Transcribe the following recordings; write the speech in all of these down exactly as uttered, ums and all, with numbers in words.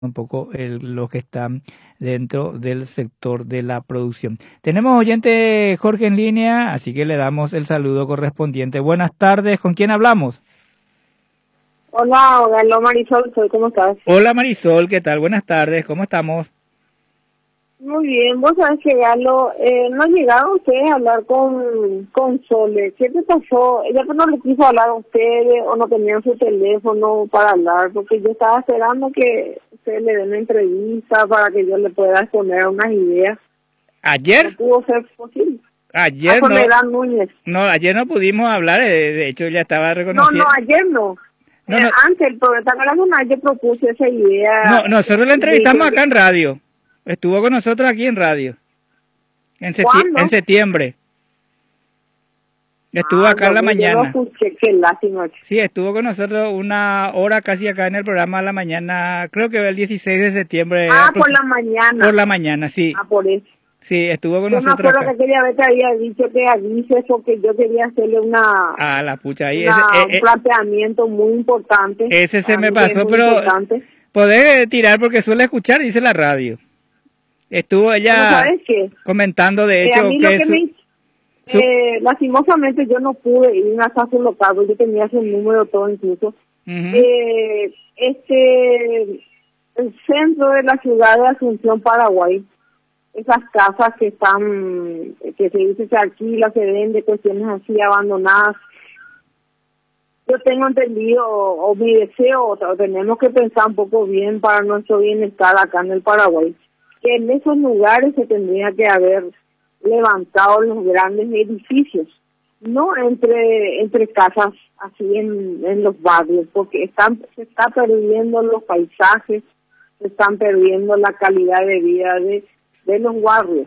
un poco el, los que están dentro del sector de la producción. Tenemos oyente Jorge en línea, así que le damos el saludo correspondiente. Buenas tardes, ¿con quién hablamos? Hola, hola Marisol, soy, ¿cómo estás? Hola Marisol, ¿qué tal? Buenas tardes, ¿cómo estamos? Muy bien, vos sabés que Galo, eh, no llegaron ustedes a hablar con, con Sole. ¿Qué te pasó? Ella no le quiso hablar a ustedes o no tenían su teléfono para hablar, porque yo estaba esperando que ustedes le den una entrevista para que yo le pueda exponer unas ideas. ¿Ayer? No pudo ser posible. Ayer a Soledad no, Núñez. no, ayer no pudimos hablar, de, de hecho ella estaba No, reconociendo. no, ayer no. No, Eh, no. Antes, el programa yo propuse esa idea. No, nosotros la entrevistamos de- acá en radio. Estuvo con nosotros aquí en radio. En, seti- ¿Cuándo? en septiembre. Estuvo Ah, acá en la no, yo mañana. lo escuché, qué lástima. Sí, estuvo con nosotros una hora casi acá en el programa a la mañana, creo que el dieciséis de septiembre. Ah, por aproxim- la mañana. Por la mañana, sí. Ah, por eso. Sí, estuvo con Yo me nosotros acuerdo acá. que aquella vez te había dicho que avises porque yo quería hacerle una, Ah, la pucha, ahí una ese, eh, un eh, planteamiento muy importante. ese se Para me mí que es pasó, muy pero importante. podés tirar porque suele escuchar, dice la radio. Estuvo Bueno, ella ¿sabes qué? comentando, de Eh, a hecho, mí lo que que su- me... su- Eh, lastimosamente yo no pude ir hasta su local, yo tenía su número todo incluso. Ujú. Eh, este, el centro de la ciudad de Asunción, Paraguay, esas casas que están, que se dice se alquila, se vende, cuestiones así abandonadas. Yo tengo entendido, o, o mi deseo, o, o tenemos que pensar un poco bien para nuestro bienestar acá en el Paraguay, que en esos lugares se tendría que haber levantado los grandes edificios, no entre entre casas así en, en los barrios, porque están se está perdiendo los paisajes, se están perdiendo la calidad de vida de, de los barrios.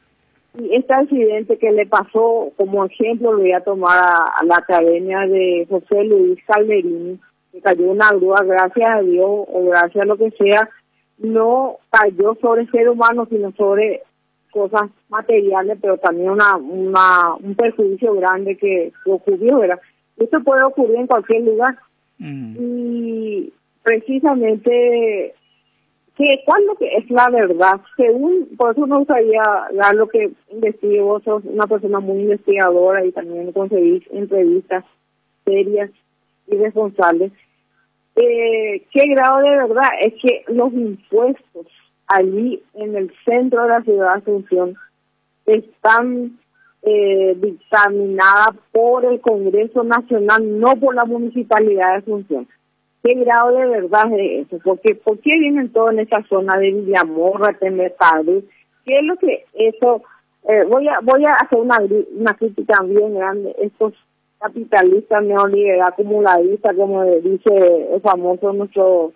Y este accidente que le pasó, como ejemplo, lo voy a tomar a, a la academia de José Luis Calderini, que cayó una grúa, gracias a Dios, o gracias a lo que sea, no cayó sobre ser humano, sino sobre cosas materiales, pero también una, una un perjuicio grande que, que ocurrió, ¿verdad? Esto puede ocurrir en cualquier lugar. Ujú. Y precisamente, que ¿cuál es lo que es la verdad? Según, por eso me gustaría dar lo que investigué, vos sos una persona muy investigadora y también conseguís entrevistas serias y responsables. Eh, ¿Qué grado de verdad? Es que los impuestos allí en el centro de la ciudad de Asunción están eh, dictaminadas por el Congreso Nacional, no por la Municipalidad de Asunción. ¿Qué grado de verdad es eso? Porque, ¿por qué vienen todos en esa zona de Villamorra, Temertari? ¿Qué es lo que eso? Eh, voy a voy a hacer una, una crítica bien grande. Estos capitalistas neoliberales acumularistas, como dice el famoso nuestro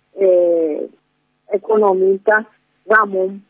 eh, economista Ramón,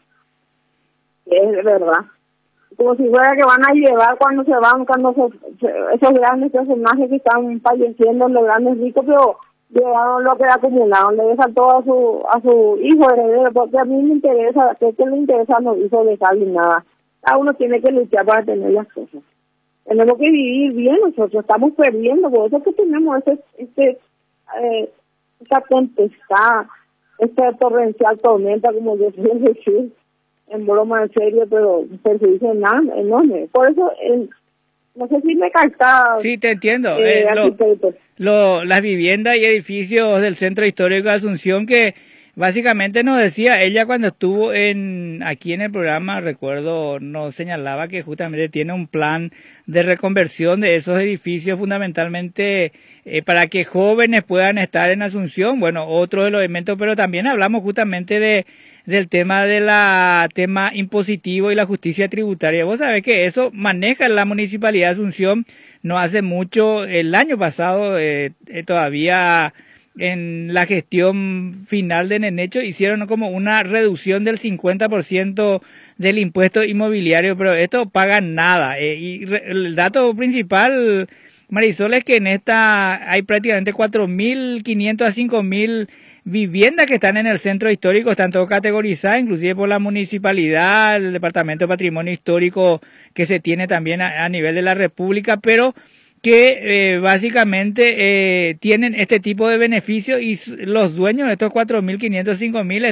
que es de verdad, como si fuera que van a llevar cuando se van, cuando se, se, esos grandes personajes que están falleciendo, los grandes ricos, pero llevaron lo que acumularon, le dejan todo a su a su hijo heredero, porque a mí me interesa, que que le interesa a los hijos dejarle nada. Cada uno tiene que luchar para tener las cosas. Tenemos que vivir bien, nosotros estamos perdiendo, por eso es que tenemos este, este eh, esta tempestad, esta torrencial tormenta, como yo suelo decir, en broma en serio, pero perjuicio enorme. Por eso, eh, no sé si me capta. Sí, te entiendo. Eh, Eh, lo, arquitecto. lo, las viviendas y edificios del Centro Histórico de Asunción, que básicamente nos decía ella cuando estuvo en aquí en el programa, recuerdo, nos señalaba que justamente tiene un plan de reconversión de esos edificios fundamentalmente eh, para que jóvenes puedan estar en Asunción. Bueno, otro de los elementos, pero también hablamos justamente de del tema de la tema impositivo y la justicia tributaria. Vos sabés que eso maneja la Municipalidad de Asunción no hace mucho. El año pasado eh, eh, todavía en la gestión final de Nenecho hicieron como una reducción del cincuenta por ciento del impuesto inmobiliario, pero esto paga nada. Eh, y re, el dato principal, Marisol, es que en esta hay prácticamente cuatro mil quinientos a cinco mil viviendas que están en el centro histórico, están todo categorizadas, inclusive por la municipalidad, el Departamento de Patrimonio Histórico que se tiene también a, a nivel de la República, pero que eh, básicamente eh, tienen este tipo de beneficios y los dueños de estos cuatro mil quinientos, cinco mil